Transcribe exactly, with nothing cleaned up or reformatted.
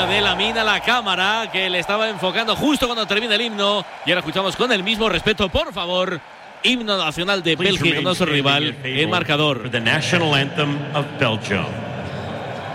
Cambio de Lamine a la cámara, que le estaba enfocando justo cuando termina el himno. Y ahora escuchamos con el mismo respeto, por favor, himno nacional de Bélgica, nuestro rival, el marcador. The national anthem of Belgium.